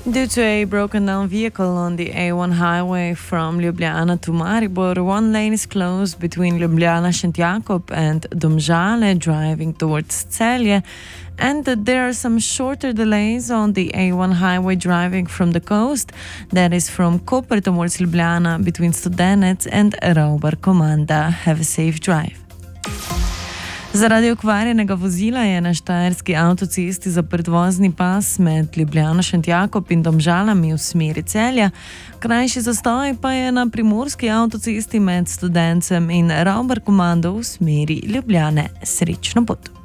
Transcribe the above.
Due to a broken down vehicle on the A1 highway from Ljubljana to Maribor, one lane is closed between Ljubljana Šentjakob and Domžale driving towards Celje, and there are some shorter delays on the A1 highway driving from the coast, that is from Koper towards Ljubljana between Studenec and Ravbar Komanda. Have a safe drive. Zaradi okvarjenega vozila je na štajerski avtocesti zaprt vozni pas med Ljubljano Šentjakob in Domžalami v smeri Celja. Krajši zastoj pa je na primorski avtocesti med Studencem in Ravbar Komando v smeri Ljubljane. Srečno pot!